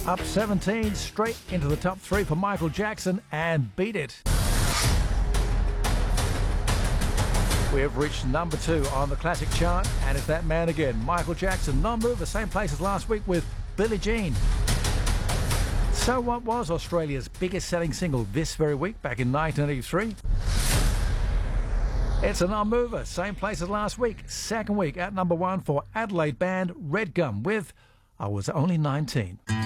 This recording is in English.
Up 17, straight into the top 3 for Michael Jackson and Beat It. We have reached number 2 on the classic chart, and it's that man again, Michael Jackson. Non-mover, same place as last week with Billie Jean. So what was Australia's biggest selling single this very week back in 1983? It's a non-mover, same place as last week. Second week at number 1 for Adelaide band Red Gum with I Was Only 19.